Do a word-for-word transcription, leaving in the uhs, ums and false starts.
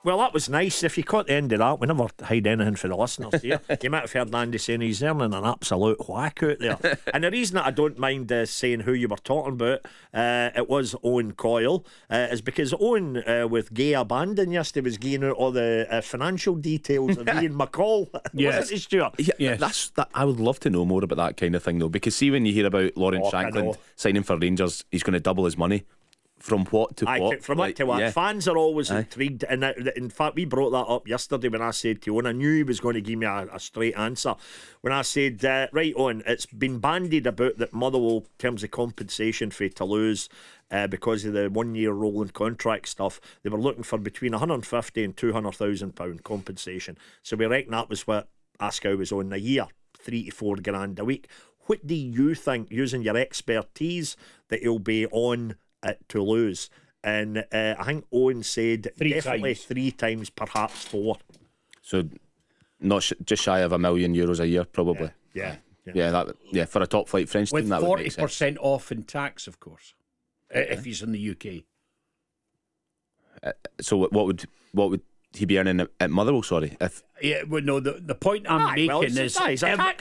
Well, that was nice. If you caught the end of that, we never hide anything for the listeners here. You might have heard Andy saying he's earning an absolute whack out there. And the reason that I don't mind uh, saying who you were talking about, uh, it was Owen Coyle, uh, is because Owen, uh, with gay abandon yesterday, was giving out all the uh, financial details of Ian McCall. Yes. Wasn't he, Stuart? Yeah, Yes. that's that. I would love to know more about that kind of thing, though, because see, when you hear about Lawrence Oh, I Shankland know. signing for Rangers, he's going to double his money. From what to Aye, what? from Like, what to what? yeah. Fans are always Aye. intrigued, and uh, in fact, we brought that up yesterday when I said to Owen, I knew he was going to give me a, a straight answer. When I said, uh, right on, it's been bandied about that Motherwell, in terms of compensation for Toulouse, uh, because of the one-year rolling contract stuff, they were looking for between one hundred fifty and two hundred thousand pound compensation. So we reckon that was what Ascow was on a year, three to four grand a week. What do you think, using your expertise, that he'll be on at Toulouse? And uh, I think Owen said Three definitely times. three times, perhaps four. So, not sh- just shy of a million euros a year, probably. Yeah, yeah. Yeah, that yeah for a top flight French With team, that would forty make sense. percent off in tax, of course, uh, if he's in the U K. So, what what would what would he be earning at, at Motherwell? Sorry, if Yeah, well, no, the, the point I'm Aye, making well, it's, is aye, he's a ev- taxman.